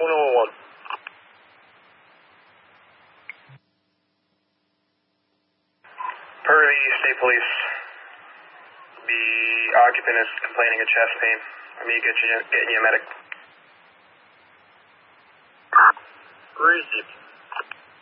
911. Per the state police, the occupant is complaining of chest pain. I'm going to getting you a medic. Where is it?